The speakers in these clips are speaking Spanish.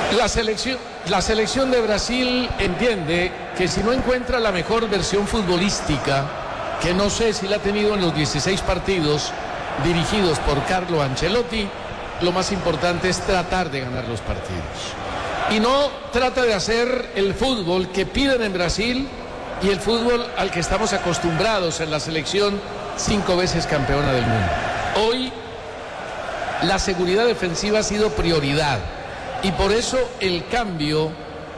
La selección de Brasil entiende que si no encuentra la mejor versión futbolística, que no sé si la ha tenido en los 16 partidos dirigidos por Carlo Ancelotti, lo más importante es tratar de ganar los partidos. Y no trata de hacer el fútbol que piden en Brasil y el fútbol al que estamos acostumbrados en la selección 5 veces campeona del mundo. Hoy la seguridad defensiva ha sido prioridad y por eso el cambio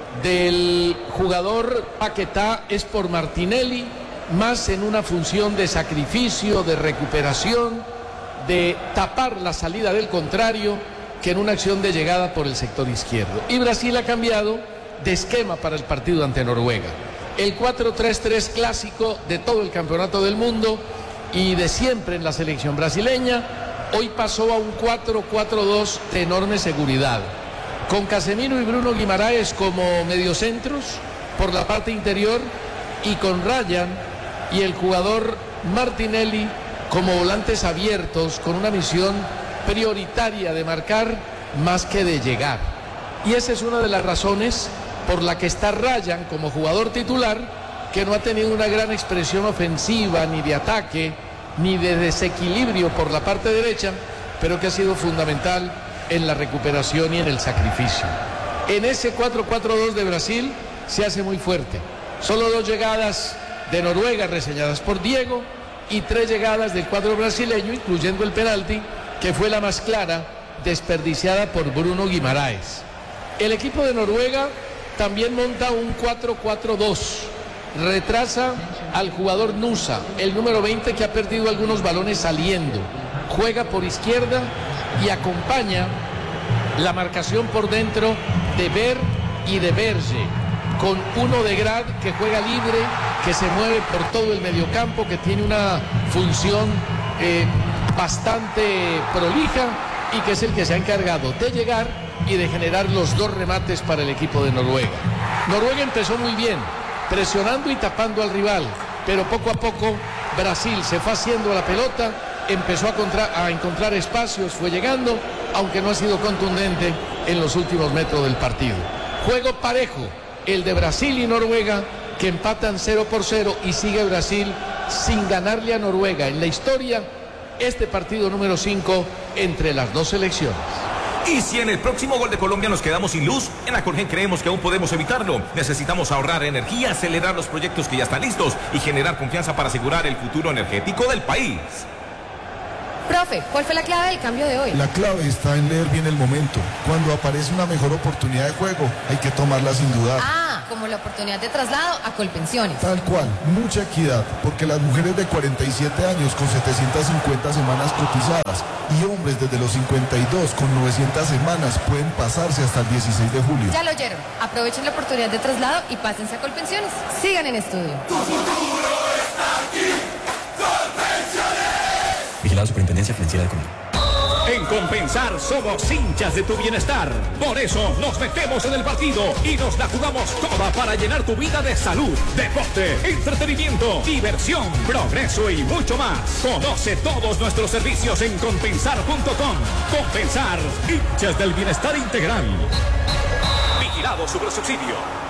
del jugador Paquetá es por Martinelli, más en una función de sacrificio, de recuperación, de tapar la salida del contrario, que en una acción de llegada por el sector izquierdo. Y Brasil ha cambiado de esquema para el partido ante Noruega. El 4-3-3 clásico de todo el campeonato del mundo y de siempre en la selección brasileña, hoy pasó a un 4-4-2 de enorme seguridad, con Casemiro y Bruno Guimaraes como mediocentros por la parte interior y con Ryan y el jugador Martinelli como volantes abiertos, con una misión prioritaria de marcar más que de llegar. Y esa es una de las razones por la que está Ryan como jugador titular, que no ha tenido una gran expresión ofensiva, ni de ataque, ni de desequilibrio por la parte derecha, pero que ha sido fundamental en la recuperación y en el sacrificio. En ese 4-4-2 de Brasil se hace muy fuerte. Solo 2 llegadas de Noruega reseñadas por Diego y 3 llegadas del cuadro brasileño, incluyendo el penalti, que fue la más clara, desperdiciada por Bruno Guimaraes. El equipo de Noruega también monta un 4-4-2. Retrasa al jugador Nusa, el número 20, que ha perdido algunos balones saliendo. Juega por izquierda y acompaña la marcación por dentro de Ver y de Berge, con uno de Grad que juega libre, que se mueve por todo el mediocampo, que tiene una función bastante prolija y que es el que se ha encargado de llegar y de generar los 2 remates para el equipo de Noruega. Noruega empezó muy bien, presionando y tapando al rival, pero poco a poco Brasil se fue haciendo la pelota, empezó a encontrar espacios, fue llegando, aunque no ha sido contundente en los últimos metros del partido. Juego parejo, el de Brasil y Noruega, que empatan 0-0 y sigue Brasil sin ganarle a Noruega en la historia este partido número 5 entre las 2 selecciones. Y si en el próximo gol de Colombia nos quedamos sin luz, en Acolgen creemos que aún podemos evitarlo. Necesitamos ahorrar energía, acelerar los proyectos que ya están listos y generar confianza para asegurar el futuro energético del país. Profe, ¿cuál fue la clave del cambio de hoy? La clave está en leer bien el momento. Cuando aparece una mejor oportunidad de juego, hay que tomarla sin dudar. Ah, como la oportunidad de traslado a Colpensiones. Tal cual, mucha equidad, porque las mujeres de 47 años con 750 semanas cotizadas y hombres desde los 52 con 900 semanas pueden pasarse hasta el 16 de julio. Ya lo oyeron. Aprovechen la oportunidad de traslado y pásense a Colpensiones. Sigan en estudio. Tu futuro está aquí. Colpensiones. Vigilado Superintendencia Financiera de Colombia. En Compensar somos hinchas de tu bienestar. Por eso nos metemos en el partido y nos la jugamos toda para llenar tu vida de salud, deporte, entretenimiento, diversión, progreso y mucho más. Conoce todos nuestros servicios en compensar.com. Compensar, hinchas del bienestar integral. Vigilado Supersubsidio.